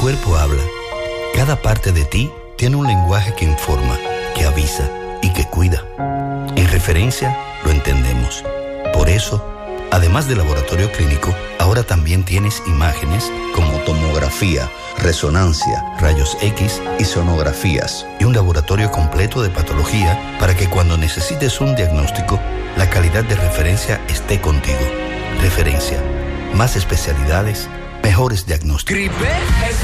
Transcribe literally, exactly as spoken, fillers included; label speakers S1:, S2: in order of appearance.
S1: cuerpo habla. Cada parte de ti tiene un lenguaje que informa, que avisa y que cuida. En Referencia lo entendemos. Por eso, además de laboratorio clínico, ahora también tienes imágenes como tomografía, resonancia, rayos X y sonografías, y un laboratorio completo de patología para que cuando necesites un diagnóstico, la calidad de Referencia esté contigo. Referencia, más especialidades, mejores diagnósticos.
S2: Gripe es